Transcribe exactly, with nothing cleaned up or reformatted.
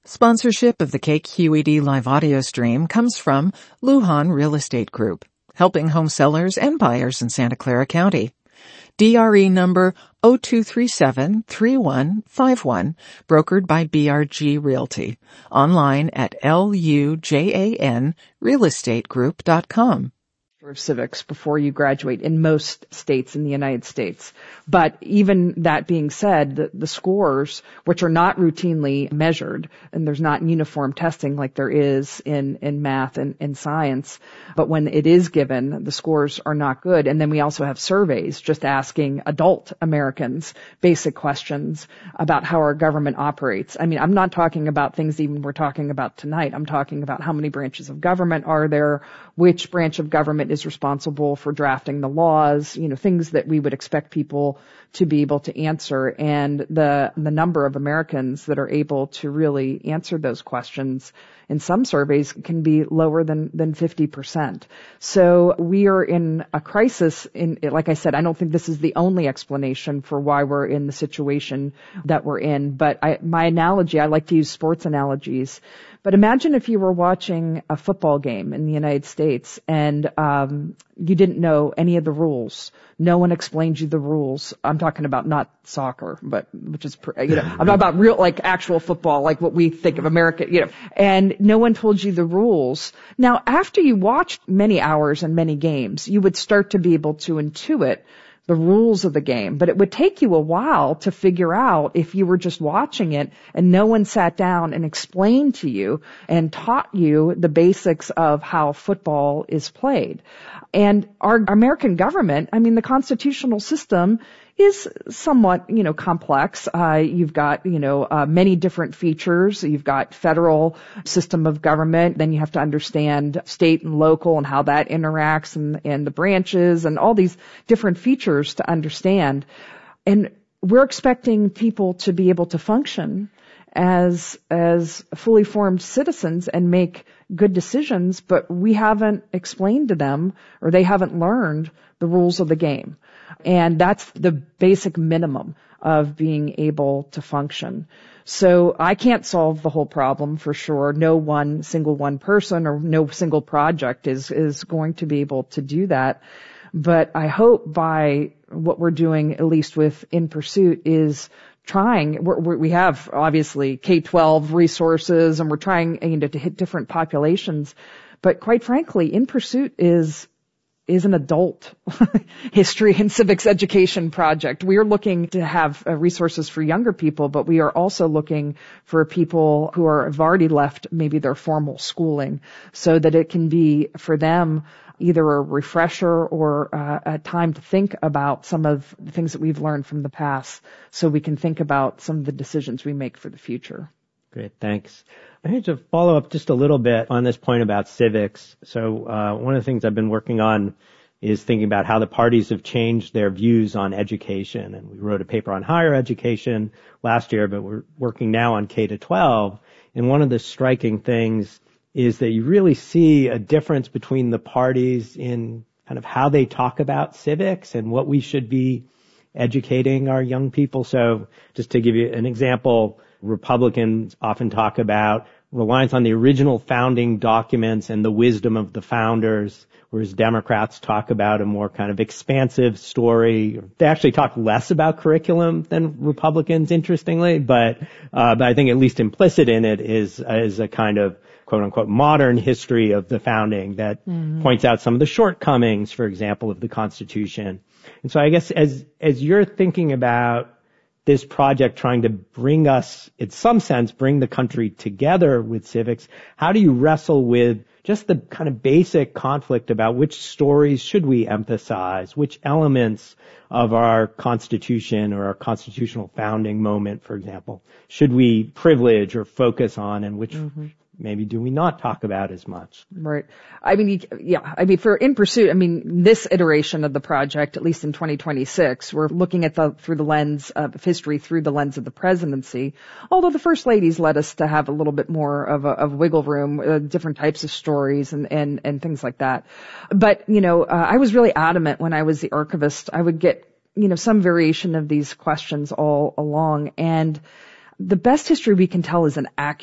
Sponsorship of the K Q E D live audio stream comes from Lujan Real Estate Group, helping home sellers and buyers in Santa Clara County. D R E number zero two three seven three one five one, brokered by B R G Realty. Online at L U J A N real estate group dot com. Of civics before you graduate in most states in the United States. But even that being said, the, the scores, which are not routinely measured, and there's not uniform testing like there is in, in math and, and science, but when it is given, the scores are not good. And then we also have surveys just asking adult Americans basic questions about how our government operates. I mean, I'm not talking about things even we're talking about tonight. I'm talking about how many branches of government are there, which branch of government is responsible for drafting the laws, you know, things that we would expect people to be able to answer. And the the number of Americans that are able to really answer those questions in some surveys can be lower than than fifty percent. So we are in a crisis. In like I said, I don't think this is the only explanation for why we're in the situation that we're in. But I, my analogy, I like to use sports analogies. But imagine if you were watching a football game in the United States and um, you didn't know any of the rules. No one explained you the rules. I'm talking about not soccer, but which is, you know, I'm talking about real, like actual football, like what we think of America, you know, and no one told you the rules. Now, after you watched many hours and many games, you would start to be able to intuit the rules of the game, but it would take you a while to figure out if you were just watching it and no one sat down and explained to you and taught you the basics of how football is played. And our American government, I mean, the constitutional system is somewhat, you know, complex. Uh, you've got, you know, uh, many different features. You've got federal system of government. Then you have to understand state and local and how that interacts and, and the branches and all these different features to understand. And we're expecting people to be able to function as, as fully formed citizens and make good decisions, but we haven't explained to them or they haven't learned the rules of the game. And that's the basic minimum of being able to function. So I can't solve the whole problem for sure. No one single one person or no single project is, is going to be able to do that. But I hope by what we're doing, at least with In Pursuit, is trying, we're, we're, we have obviously K twelve resources and we're trying, you know, to hit different populations. But quite frankly, In Pursuit is is an adult history and civics education project. We are looking to have uh, resources for younger people, but we are also looking for people who are, have already left maybe their formal schooling so that it can be for them either a refresher or uh, a time to think about some of the things that we've learned from the past so we can think about some of the decisions we make for the future. Great, thanks. I need to follow up just a little bit on this point about civics. So uh, one of the things I've been working on is thinking about how the parties have changed their views on education. And we wrote a paper on higher education last year, but we're working now on K to twelve. And one of the striking things is that you really see a difference between the parties in kind of how they talk about civics and what we should be educating our young people. So just to give you an example, Republicans often talk about reliance on the original founding documents and the wisdom of the founders, whereas Democrats talk about a more kind of expansive story. They actually talk less about curriculum than Republicans, interestingly, but uh, but I think at least implicit in it is is a kind of quote unquote modern history of the founding that mm-hmm. points out some of the shortcomings, for example, of the Constitution. And so I guess as as you're thinking about this project trying to bring us, in some sense, bring the country together with civics, how do you wrestle with just the kind of basic conflict about which stories should we emphasize, which elements of our Constitution or our constitutional founding moment, for example, should we privilege or focus on, and which mm-hmm. maybe do we not talk about as much? Right. I mean, yeah, I mean, for In Pursuit, I mean, this iteration of the project, at least in twenty twenty-six, we're looking at the, through the lens of history, through the lens of the presidency, although the first ladies led us to have a little bit more of a, of wiggle room, uh, different types of stories and, and, and things like that. But, you know, uh, I was really adamant when I was the archivist. I would get, you know, some variation of these questions all along. And the best history we can tell is an accurate